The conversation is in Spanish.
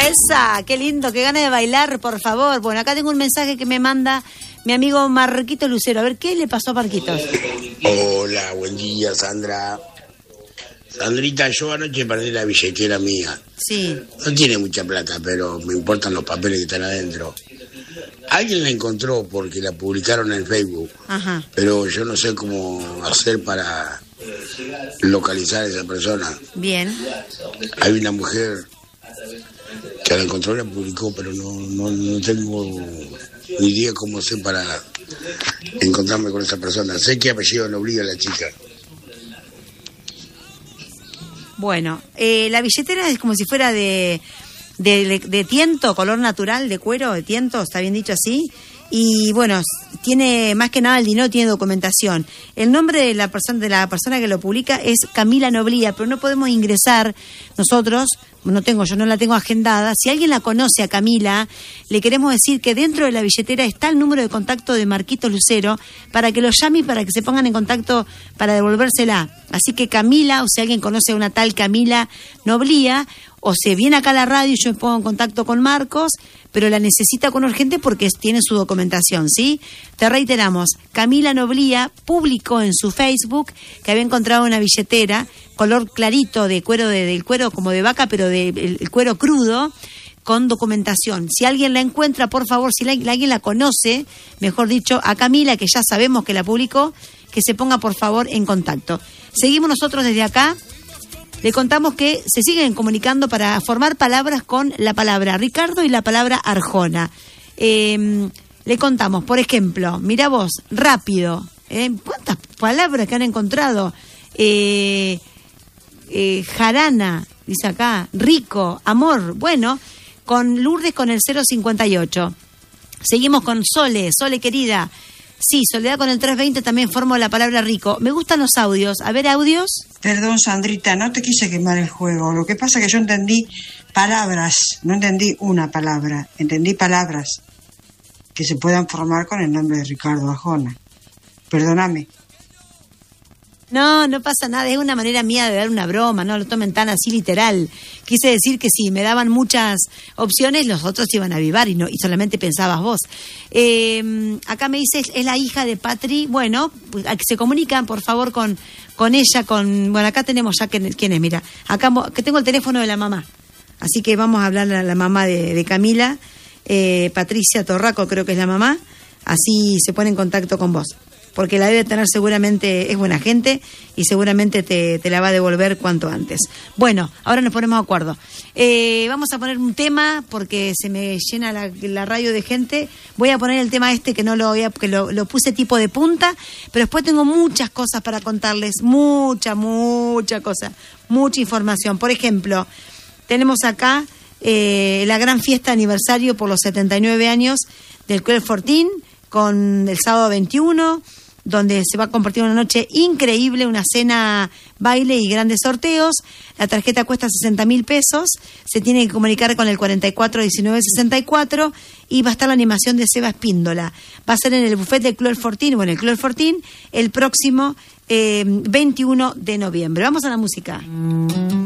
¡Esa! ¡Qué lindo! ¡Qué gana de bailar, por favor! Bueno, acá tengo un mensaje que me manda mi amigo Marquitos Lucero. A ver, ¿qué le pasó a Marquitos? Hola, buen día, Sandra. Sandrita, yo anoche perdí la billetera mía. Sí. No tiene mucha plata, pero me importan los papeles que están adentro. Alguien la encontró porque la publicaron en Facebook. Ajá. Pero yo no sé cómo hacer para localizar a esa persona. Bien. Hay una mujer que la encontró y la publicó, pero no tengo ni idea cómo hacer para encontrarme con esa persona. Sé que apellido no obliga a la chica. Bueno, la billetera es como si fuera de tiento, color natural, de cuero, de tiento, está bien dicho así. Y bueno, tiene más que nada el dinero, tiene documentación. El nombre de la persona que lo publica es Camila Noblía, pero no podemos ingresar nosotros, yo no la tengo agendada. Si alguien la conoce a Camila, le queremos decir que dentro de la billetera está el número de contacto de Marquitos Lucero para que lo llame y para que se pongan en contacto para devolvérsela. Así que Camila, o si alguien conoce a una tal Camila Noblía, o se viene acá a la radio y yo me pongo en contacto con Marcos, pero la necesita con urgente porque tiene su documentación, ¿sí? Te reiteramos, Camila Noblía publicó en su Facebook que había encontrado una billetera color clarito de cuero, del cuero como de vaca, pero el cuero crudo, con documentación. Si alguien la encuentra, por favor, si alguien la conoce, mejor dicho, a Camila, que ya sabemos que la publicó, que se ponga por favor en contacto. Seguimos nosotros desde acá. Le contamos que se siguen comunicando para formar palabras con la palabra Ricardo y la palabra Arjona. Le contamos, por ejemplo, mira vos, rápido, ¿cuántas palabras que han encontrado? Jarana, dice acá, rico, amor, bueno, con Lourdes con el 058. Seguimos con Sole querida. Sí, Soledad con el 320 también formó la palabra rico. Me gustan los audios. A ver, audios. Perdón, Sandrita, no te quise quemar el juego. Lo que pasa es que yo entendí palabras, no entendí una palabra. Entendí palabras que se puedan formar con el nombre de Ricardo Arjona. Perdóname. No pasa nada, es una manera mía de dar una broma, no lo tomen tan así literal. Quise decir que si me daban muchas opciones, los otros iban a avivar y solamente pensabas vos. Acá me dice, es la hija de Patri. Bueno, pues, se comunican por favor con ella, bueno, acá tenemos ya quién es, mira, acá que tengo el teléfono de la mamá. Así que vamos a hablar a la mamá de Camila, Patricia Torraco creo que es la mamá, así se pone en contacto con vos. Porque la debe tener seguramente, es buena gente y seguramente te la va a devolver cuanto antes. Bueno, ahora nos ponemos de acuerdo. Vamos a poner un tema porque se me llena la radio de gente. Voy a poner el tema que no lo porque lo puse tipo de punta, pero después tengo muchas cosas para contarles, mucha cosa, mucha información. Por ejemplo, tenemos acá la gran fiesta de aniversario por los 79 años del Club Fortín, con el sábado 21, donde se va a compartir una noche increíble, una cena, baile y grandes sorteos. La tarjeta cuesta 60.000 pesos, se tiene que comunicar con el 441964 y va a estar la animación de Seba Espíndola. Va a ser en el buffet del Club Fortín, el Club Fortín, el próximo 21 de noviembre. Vamos a la música.